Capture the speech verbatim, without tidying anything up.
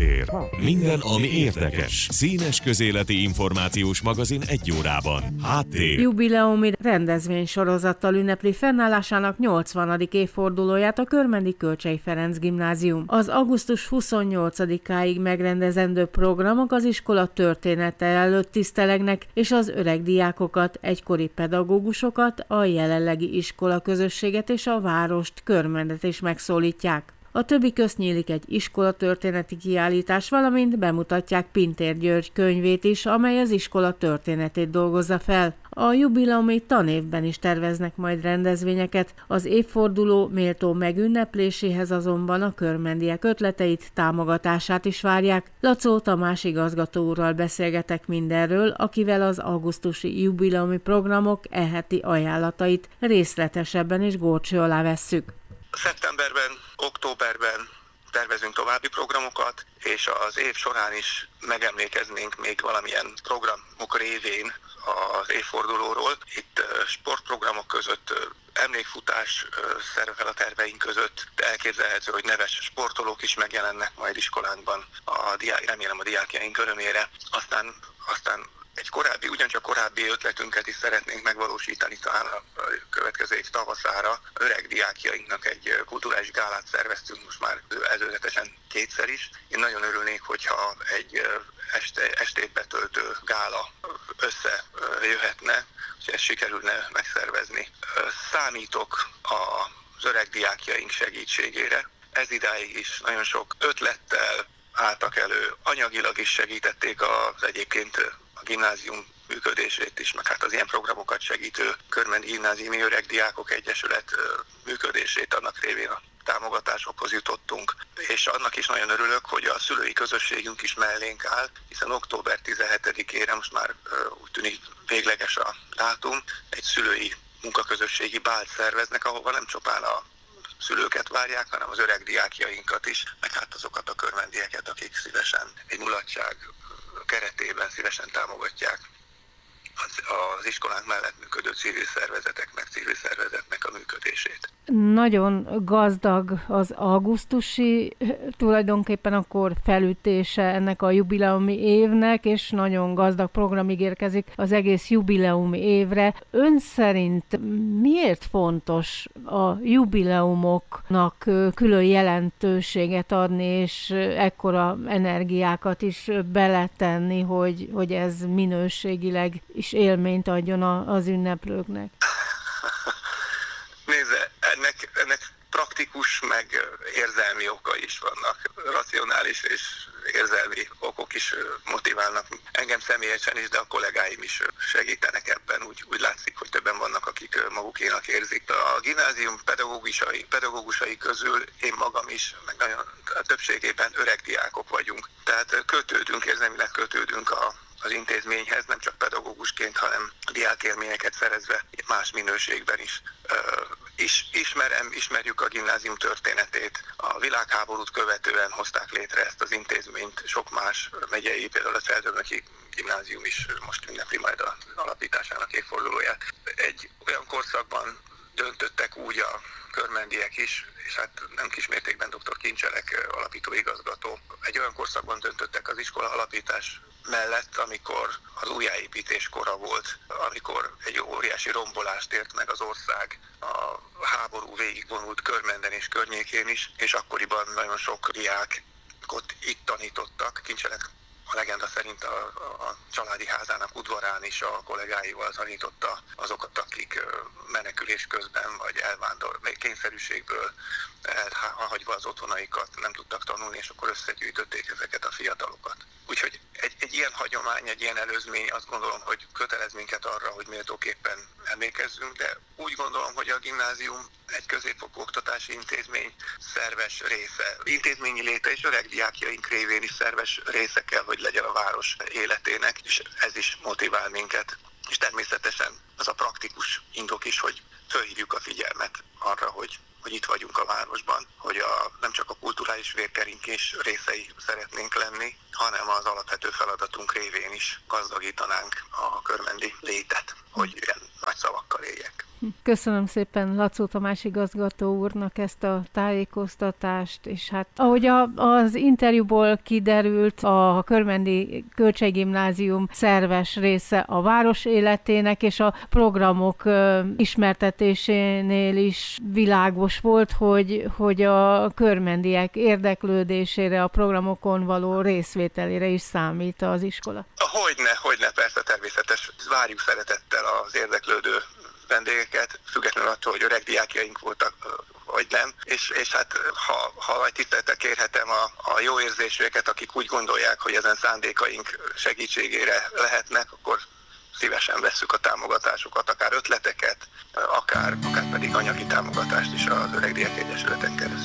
Háttér. Minden, ami érdekes. Színes közéleti információs magazin egy órában. Háttér. Jubileumi rendezvénysorozattal ünnepli fennállásának nyolcvanadik évfordulóját a Körmendi Kölcsey Ferenc Gimnázium. Az augusztus huszonnyolcadikáig megrendezendő programok az iskola története előtt tisztelegnek, és az öreg diákokat, egykori pedagógusokat, a jelenlegi iskola közösséget és a várost, Körmendet is megszólítják. A többi közt nyílik egy iskolatörténeti kiállítás, valamint bemutatják Pintér György könyvét is, amely az iskola történetét dolgozza fel. A jubileumi tanévben is terveznek majd rendezvényeket, az évforduló méltó megünnepléséhez azonban a körmendiek ötleteit, támogatását is várják. Lacó Tamás igazgató úrral beszélgetek mindenről, akivel az augusztusi jubileumi programok e-heti ajánlatait részletesebben és górcső alá vesszük. Szeptemberben, októberben tervezünk további programokat, és az év során is megemlékeznénk még valamilyen programok révén az évfordulóról. Itt sportprogramok között emlékfutás szerepel a terveink között, de elképzelhető, hogy neves sportolók is megjelennek majd iskolánkban, a diák, remélem a diákjaink örömére. Aztán, aztán egy korábbi, ugyancsak korábbi ötletünket is szeretnénk megvalósítani talán a következő év tavaszára. Öreg diákjainknak egy kulturális gálát szerveztünk most már előzetesen kétszer is. Én nagyon örülnék, hogyha egy este, estét betöltő gála összejöhetne, és ezt sikerülne megszervezni. Számítok az öreg diákjaink segítségére. Ez idáig is nagyon sok ötlettel álltak elő, anyagilag is segítették az egyébként a gimnázium működését is, meg hát az ilyen programokat segítő Körmendi Gimnáziumi Öreg Diákok Egyesület működését, annak révén a támogatásokhoz jutottunk. És annak is nagyon örülök, hogy a szülői közösségünk is mellénk áll, hiszen október tizenhetedikére most már úgy tűnik végleges a dátum, egy szülői munkaközösségi bált szerveznek, ahova nem csupán a szülőket várják, hanem az öreg diákjainkat is, meg hát azokat a körmendieket, akik szívesen egy mulatság keretében szívesen támogatják az, az iskolánk mellett működő civil szervezeteknek, civil szervezetnek a működését. Nagyon gazdag az augusztusi, tulajdonképpen akkor felütése ennek a jubileumi évnek, és nagyon gazdag program ígérkezik az egész jubileumi évre. Ön szerint miért fontos a jubileumoknak külön jelentőséget adni, és ekkora energiákat is beletenni, hogy, hogy ez minőségileg is élményt adjon az ünneplőknek? Nézze, ennek, ennek praktikus, meg érzelmi oka is vannak. Racionális és érzelmi okok is motiválnak. Engem személyesen is, de a kollégáim is segítenek ebben. Úgy, úgy látszik, hogy többen vannak, akik magukénak érzik. A gimnázium pedagógusai, pedagógusai közül én magam is, meg nagyon a többségében öreg diákok vagyunk. Tehát kötődünk, érzelmileg kötődünk a az intézményhez, nem csak pedagógusként, hanem diákélményeket szerezve más minőségben is. Is ismerem, ismerjük a gimnázium történetét. A világháborút követően hozták létre ezt az intézményt, sok más megyei, például a Celldömöki Gimnázium is most ünnepli majd az alapításának évfordulóját. Egy olyan korszakban döntöttek úgy a körmendiek is, és hát nem kismértékben dr. Kincselek alapító igazgató. Egy olyan korszakban döntöttek az iskola alapítás mellett, amikor az újjáépítés kora volt, amikor egy óriási rombolást ért meg az ország, a háború végigvonult Körmenden és környékén is, és akkoriban nagyon sok diákot itt tanítottak. Kincselek a legenda szerint a, a családi házának udvarán is a kollégáival tanította azokat, akik menekülés közben vagy elvándor, vagy kényszerűségből elhagyva az otthonaikat nem tudtak tanulni, és akkor összegyűjtötték ezeket a fiatalokat. Úgyhogy egy, egy ilyen hagyomány, egy ilyen előzmény azt gondolom, hogy kötelez minket arra, hogy méltóképpen emlékezzünk, de úgy gondolom, hogy a gimnázium egy középfokú oktatási intézmény szerves része. Intézményi léte és öreg diákjaink révén is szerves része kell, hogy legyen a város életének, és ez is motivál minket. És természetesen az a praktikus indok is, hogy fölhívjuk a figyelmet arra, hogy hogy itt vagyunk a városban, hogy a, nem csak a kulturális vérkeringés részei szeretnénk lenni, hanem az alapvető feladatunk révén is gazdagítanánk a körmendi létet, hogy ilyen nagy szavakkal éljek. Köszönöm szépen Lacó Tamás igazgató úrnak ezt a tájékoztatást, és hát ahogy a, az interjúból kiderült, a Körmendi Kölcsey-gimnázium szerves része a város életének, és a programok ismertetésénél is világos volt, hogy, hogy a körmendiek érdeklődésére, a programokon való részvételére is számít az iskola. Hogyne, hogyne, persze természetes. Várjuk szeretettel az érdeklődő vendégeket, függetlenül attól, hogy öreg diákjaink voltak, vagy nem. És, és hát ha, ha vagy tisztelettel kérhetem a, a jó érzésűeket, akik úgy gondolják, hogy ezen szándékaink segítségére lehetnek, akkor szívesen vesszük a támogatásukat, akár ötleteket, akár, akár pedig anyagi támogatást is az Öreg Diák Egyesületen keresztül.